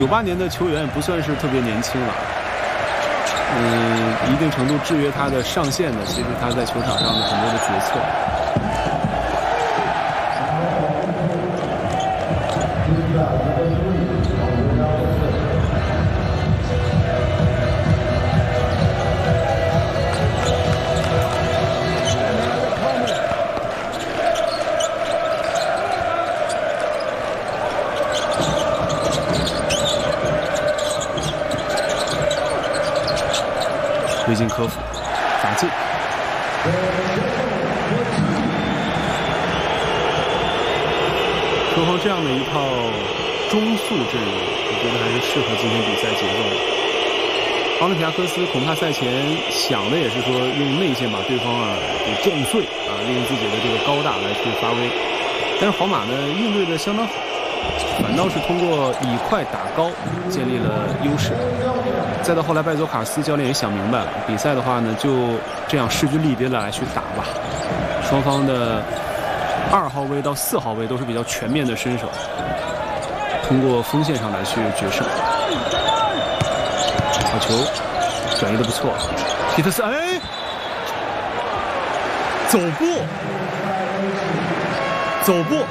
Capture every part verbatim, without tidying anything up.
九八年的球员不算是特别年轻了，嗯，一定程度制约他的上限的，其实他在球场上的很多的决策。维金科夫打进，科方这样的一套中速阵容，我觉得还是适合今天比赛节奏的。奥林匹亚科斯恐怕赛前想的也是说用内线把对方啊给撞碎啊，利用自己的这个高大来去发威。但是皇马呢应对的相当好，反倒是通过以快打高建立了优势。再到后来，拜佐卡斯教练也想明白了，比赛的话呢，就这样势均力敌的来去打吧。双方的二号位到四号位都是比较全面的身手，通过锋线上来去决胜。好球，转移的不错。皮特斯，哎，走步，走步。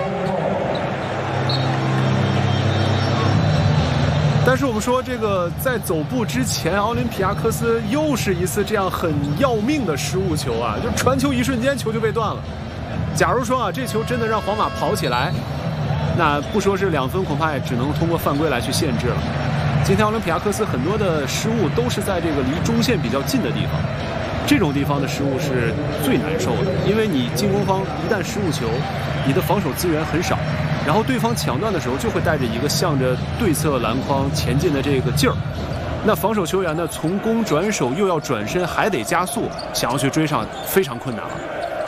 但是我们说，这个在走步之前，奥林匹亚科斯又是一次这样很要命的失误球啊！就传球一瞬间，球就被断了。假如说啊，这球真的让皇马跑起来，那不说是两分，恐怕也只能通过犯规来去限制了。今天奥林匹亚科斯很多的失误都是在这个离中线比较近的地方，这种地方的失误是最难受的，因为你进攻方一旦失误球，你的防守资源很少。然后对方抢断的时候，就会带着一个向着对侧篮筐前进的这个劲儿。那防守球员呢，从攻转守又要转身，还得加速，想要去追上，非常困难了。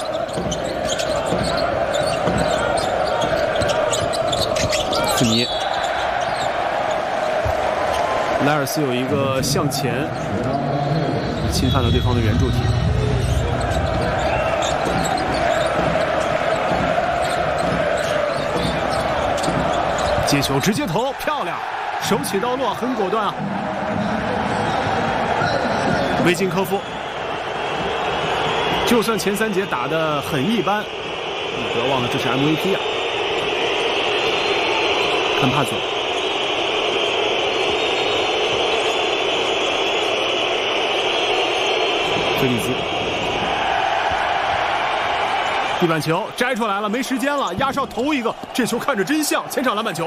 斯尼，莱尔斯有一个向前，侵犯了对方的圆柱体。接球直接投，漂亮，手起刀落，很果断啊！维金科夫，就算前三节打得很一般，你不要忘了这是 M V P 啊！坎帕佐，菲利兹，地板球摘出来了，没时间了，压上投一个，这球看着真像前场篮板球。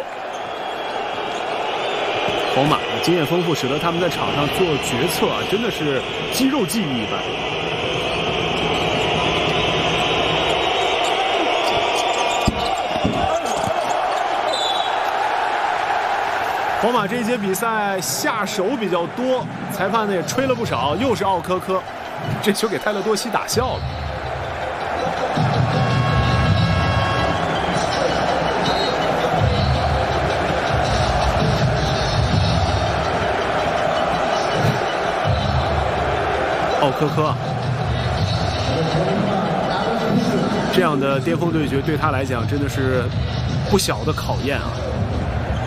皇马经验丰富，使得他们在场上做决策啊，真的是肌肉记忆一般。皇马这一节比赛下手比较多，裁判呢也吹了不少，又是奥科科，这球给泰勒多西打笑了。奥科科，这样的巅峰对决对他来讲真的是不小的考验啊！